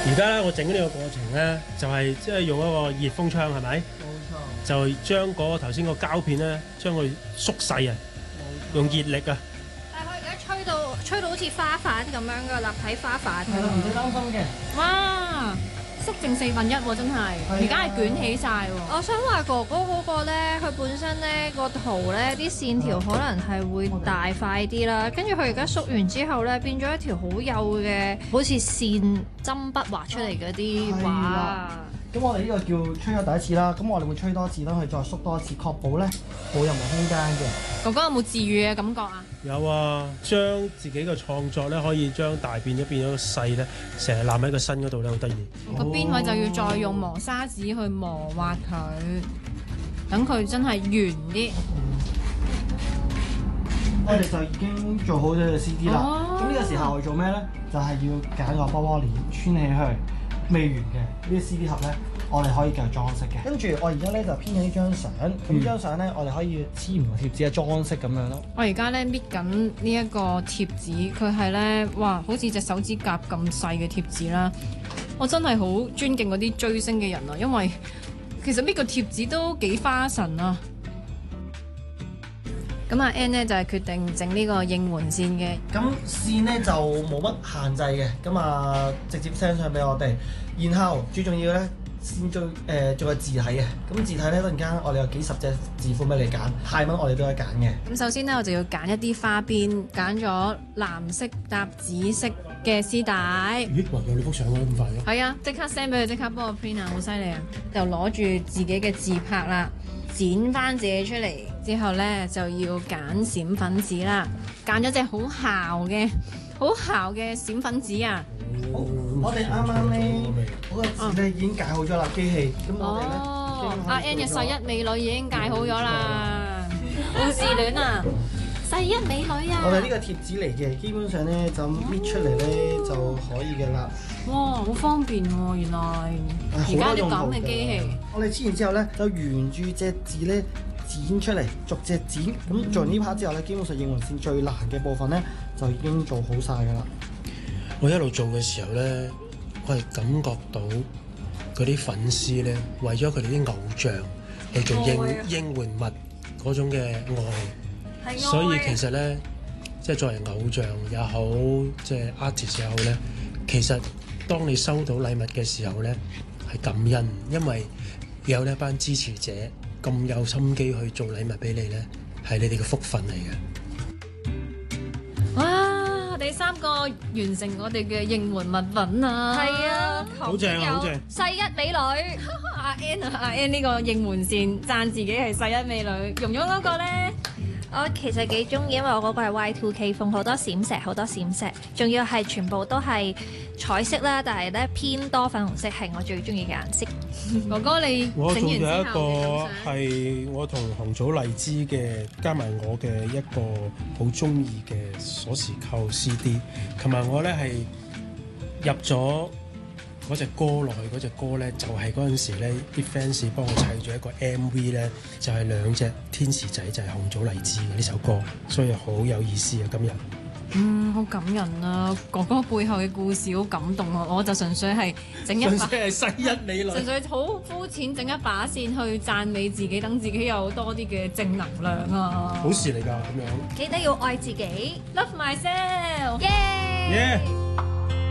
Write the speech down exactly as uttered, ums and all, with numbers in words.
而家咧，我整呢個過程咧，就係即係用一個熱風槍，係咪？冇錯。就將嗰個頭先個膠片咧，將佢縮細啊，用熱力啊。 但係佢而家吹到吹到好似花瓣咁樣嘅立體花瓣。 係啦，唔使擔心嘅。 哇！縮剩四分一喎，真係，而家係捲起晒喎。 我想話哥哥嗰個咧，佢本身咧個圖咧啲線條可能係會大塊啲啦，跟住佢而家縮完之後咧，變咗一條好幼嘅，好似線針筆畫出嚟嗰啲畫。 咁我哋呢個叫吹咗第一次啦，咁我哋會吹多次啦，去再縮多一次，確保咧冇任何空間嘅。 哥哥有冇治愈嘅感覺啊？ 有啊，將自己嘅創作咧，可以將大變咗變咗細咧，成日攬喺個身嗰度咧，好得意。 個邊位就要再用磨砂紙去磨滑佢，等佢真係圓啲。 我哋就已經做好咗個 C D 啦。咁呢、哦、個時候我做咩咧？就係、是、要揀個波波鏈穿起去。未完嘅呢啲 C D 盒咧，我哋可以繼續裝飾嘅。跟住我而家咧就編緊呢張相，咁呢張相咧我哋可以黐唔同貼紙嘅裝飾咁樣咯。 我而家咧搣緊呢一個貼紙，佢係咧哇，好似隻手指甲咁細嘅貼紙啦。我真係好尊敬嗰啲追星嘅人啊，因為其實搣個貼紙都幾花神啊。咁阿 Ann 咧就係、是、決定整呢個應援線嘅。 咁線咧就冇乜限制嘅，咁啊直接 send 上俾我哋。然後最重要咧，先做誒做個字體嘅。咁字體咧，突然間我哋有幾十隻字款俾你揀，泰文我哋都可以揀嘅。 咁首先咧，我就要揀一啲花邊，揀咗藍色搭紫色嘅絲帶。 咦？哇！有你幅相咁快嘅？ 係啊，即刻 send 俾佢，即刻幫我 print 啊，好犀利啊！就攞住自己嘅自拍啦，剪翻自己出嚟。之後咧就要揀閃粉紙啦，揀咗隻好姣嘅、好姣嘅閃粉紙啊！ 好，我哋啱啱咧嗰個字咧已經解好咗啦，機器。咁我哋咧， 哦，阿 Ann 嘅世一美女已經解好咗啦，故事戀啊！世一美女啊！ 我哋呢個貼紙嚟嘅，基本上咧就搣出嚟咧就可以嘅啦。 哇，好方便喎！原來而家啲咁嘅機器， 我哋黐完之後咧，就沿住隻字咧剪出嚟，逐隻剪。咁做完呢 part 之後咧，基本上應援線最難嘅部分咧就已經做好晒㗎啦。 我一路做嘅時候咧，我係感覺到嗰啲粉絲咧，為咗佢哋啲偶像去做應應援物嗰種嘅愛，所以其實咧，即係作為偶像也好，即係 artist 也好咧，其實當你收到禮物嘅時候咧，係感恩，因為有呢一班支持者咁有心機去做禮物俾你咧，係你哋嘅福分嚟嘅。 哇！我哋三個完成我哋嘅應援物品啊！ 係啊， 好正啊，好正！ 世一美女， 阿 Ann 啊，阿 Ann 呢個應援線讚自己係世一美女，用咗嗰個咧。 我其實幾中意，因為我嗰個係 Y two K 風，好多閃石，好多閃石，仲要係全部都係彩色啦，但係咧偏多粉紅色係我最中意嘅顏色。 哥哥你我做咗整完之後一個係我同紅棗荔枝嘅，加埋我嘅一個好中意嘅鎖匙扣 C D， 同埋我咧係入咗嗰隻歌落去，嗰隻歌咧就係嗰陣時咧啲 fans 幫我砌咗一個 M V 咧，就係、是、兩隻天使仔，就係、是、紅棗荔枝嘅呢首歌，所以好有意思啊！今日嗯，好感人啊！哥哥背後嘅故事好感動啊！我就純粹係整一把， 純粹係世一美女， 純粹好膚淺整一把線去讚美自己，等自己有多啲嘅正能量啊！ 好事嚟㗎咁樣。 記得要愛自己 ，Love myself， 耶！